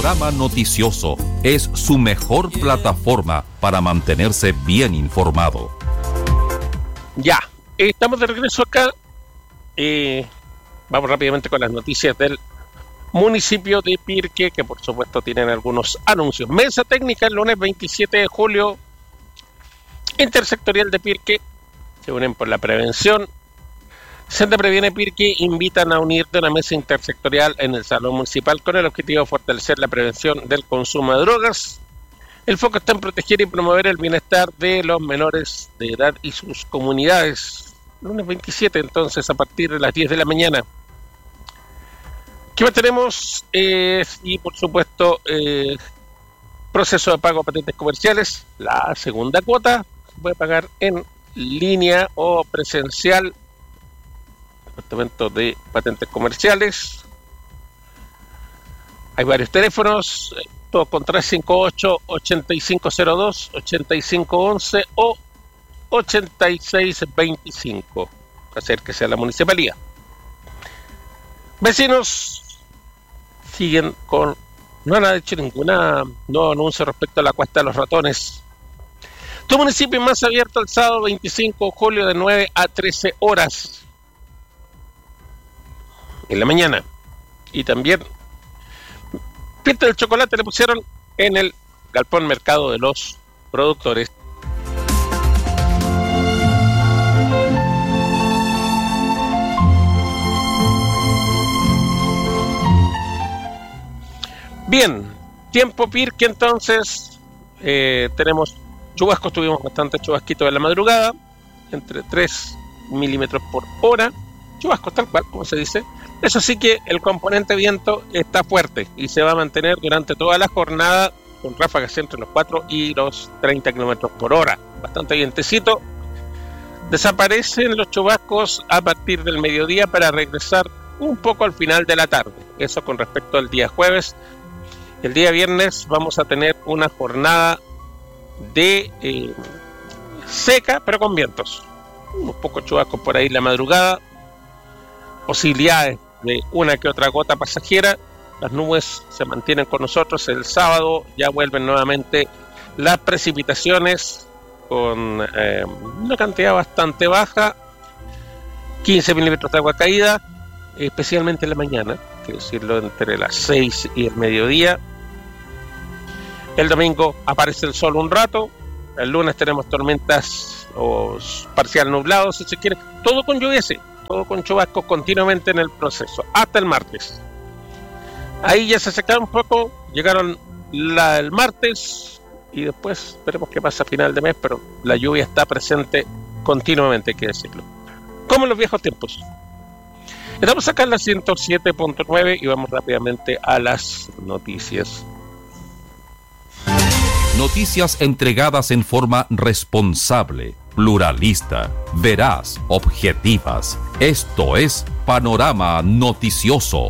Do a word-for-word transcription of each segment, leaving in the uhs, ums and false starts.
Panorama Noticioso es su mejor plataforma para mantenerse bien informado. Ya, estamos de regreso acá. Eh, vamos rápidamente con las noticias del municipio de Pirque, que por supuesto tienen algunos anuncios. Mesa técnica el lunes veintisiete de julio, intersectorial de Pirque, se unen por la prevención. Senda Previene Pirque invitan a unirte a una mesa intersectorial en el Salón Municipal con el objetivo de fortalecer la prevención del consumo de drogas. El foco está en proteger y promover el bienestar de los menores de edad y sus comunidades. Lunes veintisiete, entonces, a partir de las diez de la mañana. ¿Qué más tenemos? Eh, y, por supuesto, eh, proceso de pago de patentes comerciales. La segunda cuota se puede pagar en línea o presencial. Departamento de patentes comerciales. Hay varios teléfonos, todos con tres cinco ocho, ocho cinco cero dos, ocho cinco once o ochenta y seis veinticinco. Acérquese a la municipalidad. Vecinos siguen con... No han hecho ninguna nuevo anuncio respecto a la cuesta de los ratones. Tu municipio más abierto el sábado veinticinco de julio de nueve a trece horas. En la mañana. Y también fiesta del chocolate le pusieron en el galpón mercado de los productores. Bien, tiempo Pirque entonces. Eh, tenemos chubascos, tuvimos bastante chubasquitos en la madrugada, entre tres milímetros por hora. Chubascos tal cual, como se dice. Eso sí que el componente viento está fuerte y se va a mantener durante toda la jornada con ráfagas entre los cuatro y los treinta kilómetros por hora. Bastante vientecito. Desaparecen los chubascos a partir del mediodía para regresar un poco al final de la tarde. Eso con respecto al día jueves. El día viernes vamos a tener una jornada de eh, seca, pero con vientos. Unos pocos chubascos por ahí en la madrugada. Posibilidades de una que otra gota pasajera. Las nubes se mantienen con nosotros. El sábado ya vuelven nuevamente las precipitaciones con eh, una cantidad bastante baja, quince milímetros de agua caída, especialmente en la mañana, quiero decirlo, entre las seis y el mediodía. El domingo aparece el sol un rato. El lunes tenemos tormentas o parcial nublados, si se quiere, todo con lluvia, sí, todo con chubascos continuamente en el proceso, hasta el martes. Ahí ya se secaron un poco, llegaron la, el martes y después veremos qué pasa a final de mes, pero la lluvia está presente continuamente, hay que decirlo. Como en los viejos tiempos. Estamos acá en la ciento siete punto nueve y vamos rápidamente a las noticias. Noticias entregadas en forma responsable, pluralista, veraz, objetivas. Esto es Panorama Noticioso.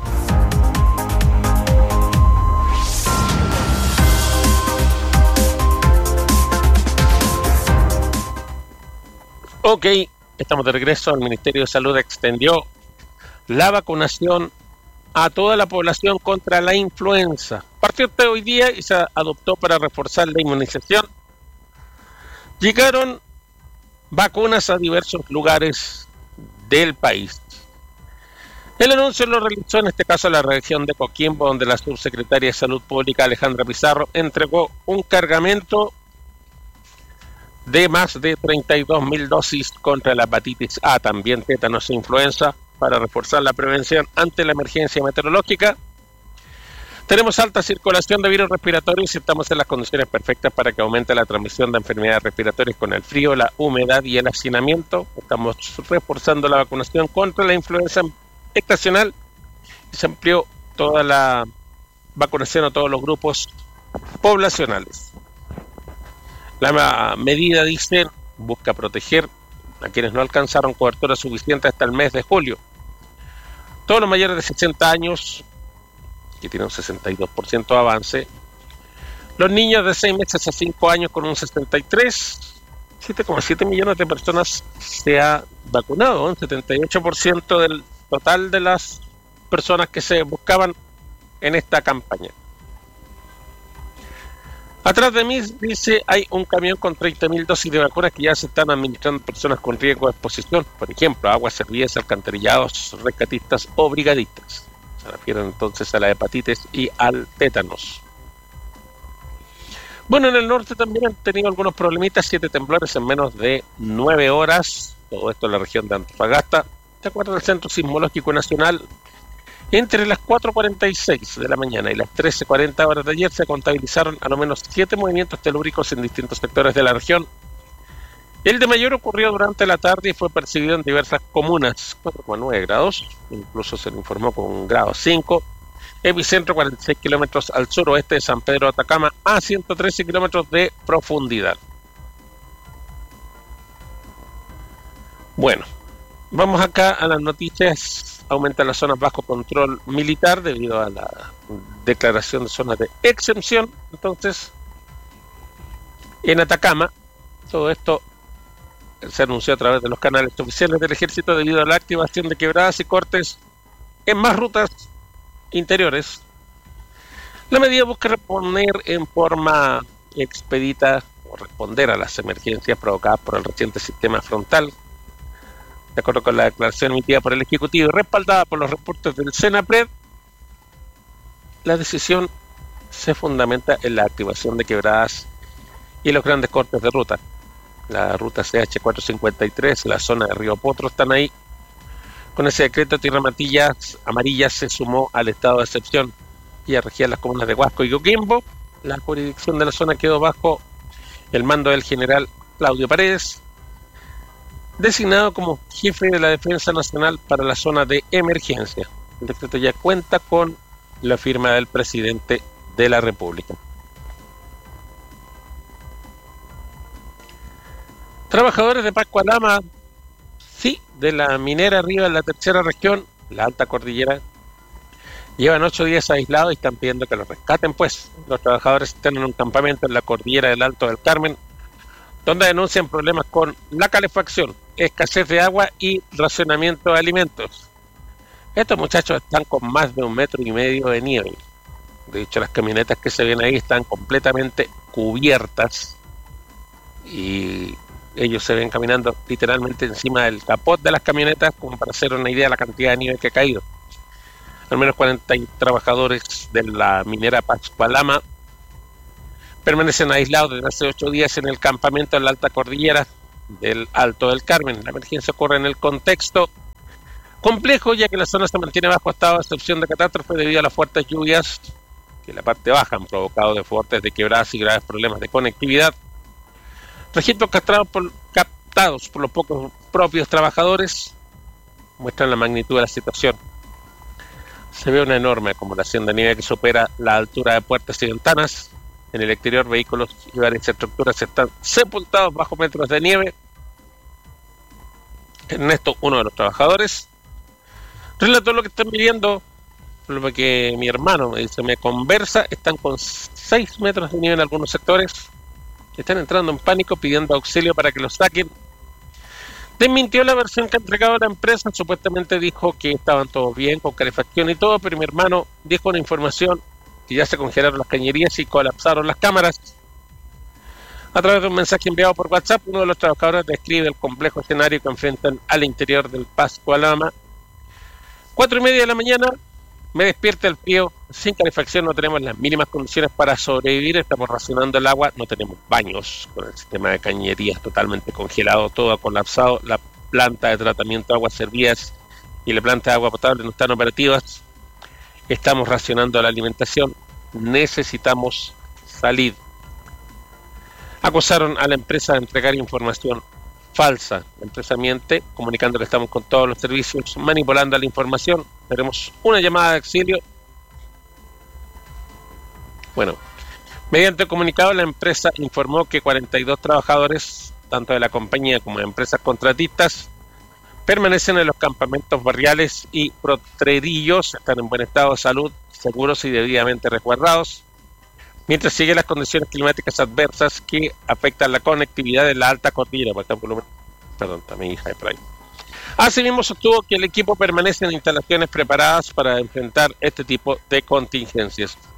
Ok, estamos de regreso. El Ministerio de Salud extendió la vacunación a toda la población contra la influenza. Partió de hoy día y se adoptó para reforzar la inmunización. Llegaron vacunas a diversos lugares del país. El anuncio lo realizó en este caso la región de Coquimbo, donde la subsecretaria de Salud Pública Alejandra Pizarro entregó un cargamento de más de treinta y dos mil dosis contra la hepatitis A, también tétanos e influenza, para reforzar la prevención ante la emergencia meteorológica. Tenemos alta circulación de virus respiratorios y estamos en las condiciones perfectas para que aumente la transmisión de enfermedades respiratorias con el frío, la humedad y el hacinamiento. Estamos reforzando la vacunación contra la influenza estacional y se amplió toda la vacunación a todos los grupos poblacionales. La medida, dicen, busca proteger a quienes no alcanzaron cobertura suficiente hasta el mes de julio. Todos los mayores de sesenta años, que tienen un sesenta y dos por ciento de avance. Los niños de seis meses a cinco años con un sesenta y tres, siete coma siete millones de personas se ha vacunado, un setenta y ocho por ciento del total de las personas que se buscaban en esta campaña. Atrás de mí, dice, hay un camión con treinta mil dosis de vacunas que ya se están administrando a personas con riesgo de exposición. Por ejemplo, aguas servidas, alcantarillados, rescatistas o brigadistas. Se refieren entonces a la hepatitis y al tétanos. Bueno, en el norte también han tenido algunos problemitas, siete temblores en menos de nueve horas. Todo esto en la región de Antofagasta. De acuerdo al Centro Sismológico Nacional, entre las cuatro cuarenta y seis de la mañana y las trece cuarenta horas de ayer se contabilizaron a lo menos siete movimientos telúricos en distintos sectores de la región. El de mayor ocurrió durante la tarde y fue percibido en diversas comunas, cuatro coma nueve grados, incluso se le informó con un grado cinco. Epicentro cuarenta y seis kilómetros al suroeste de San Pedro de Atacama a ciento trece kilómetros de profundidad. Bueno, vamos acá a las noticias. Aumentan las zonas bajo control militar debido a la declaración de zonas de exención. Entonces, en Atacama, todo esto se anunció a través de los canales oficiales del ejército debido a la activación de quebradas y cortes en más rutas interiores. La medida busca responder en forma expedita o responder a las emergencias provocadas por el reciente sistema frontal. De acuerdo con la declaración emitida por el Ejecutivo y respaldada por los reportes del Senapred, la decisión se fundamenta en la activación de quebradas y los grandes cortes de ruta. La ruta C H cuatrocientos cincuenta y tres, la zona de Río Potro, están ahí. Con ese decreto, Tierra Amarilla, amarilla se sumó al estado de excepción y a regir las comunas de Huasco y Coquimbo. La jurisdicción de la zona quedó bajo el mando del general Claudio Paredes, designado como jefe de la Defensa Nacional para la zona de emergencia. El decreto ya cuenta con la firma del presidente de la República. Trabajadores de Pascualama, sí, de la minera arriba en la tercera región, la alta cordillera, llevan ocho días aislados y están pidiendo que los rescaten, pues. Los trabajadores están en un campamento en la cordillera del Alto del Carmen, donde denuncian problemas con la calefacción, escasez de agua y racionamiento de alimentos. Estos muchachos están con más de un metro y medio de nieve. De hecho, las camionetas que se ven ahí están completamente cubiertas y ellos se ven caminando literalmente encima del capot de las camionetas, como para hacer una idea de la cantidad de nieve que ha caído. Al menos cuarenta trabajadores de la minera Pascualama permanecen aislados desde hace ocho días en el campamento en la alta cordillera del Alto del Carmen. La emergencia ocurre en el contexto complejo, ya que la zona se mantiene bajo estado de excepción de catástrofe debido a las fuertes lluvias que en la parte baja han provocado desbordes de quebradas y graves problemas de conectividad. Registros captados por, captados por los pocos propios trabajadores muestran la magnitud de la situación. Se ve una enorme acumulación de nieve que supera la altura de puertas y ventanas. En el exterior, vehículos y varias estructuras están sepultados bajo metros de nieve. Ernesto, uno de los trabajadores, relató lo que están viviendo, lo que mi hermano me dice, me conversa, están con seis metros de nieve en algunos sectores, están entrando en pánico pidiendo auxilio para que los saquen. Desmintió la versión que ha entregado la empresa, supuestamente dijo que estaban todos bien, con calefacción y todo, pero mi hermano dijo una información que ya se congelaron las cañerías y colapsaron las cámaras. A través de un mensaje enviado por WhatsApp, uno de los trabajadores describe el complejo escenario que enfrentan al interior del Pascualama. Cuatro y media de la mañana, me despierta el frío, sin calefacción, no tenemos las mínimas condiciones para sobrevivir, estamos racionando el agua, no tenemos baños, con el sistema de cañerías totalmente congelado, todo ha colapsado, la planta de tratamiento de aguas servidas y la planta de agua potable no están operativas, estamos racionando la alimentación, necesitamos salir. Acusaron a la empresa de entregar información falsa. La empresa miente, comunicando que estamos con todos los servicios manipulando la información. Tenemos una llamada de auxilio. Bueno, mediante el comunicado, la empresa informó que cuarenta y dos trabajadores, tanto de la compañía como de empresas contratistas, permanecen en los campamentos barriales y potrerillos, están en buen estado de salud, seguros y debidamente resguardados, mientras siguen las condiciones climáticas adversas que afectan la conectividad de la alta cordillera. Por ejemplo, perdón, también hija de por ahí. Asimismo, sostuvo que el equipo permanece en instalaciones preparadas para enfrentar este tipo de contingencias.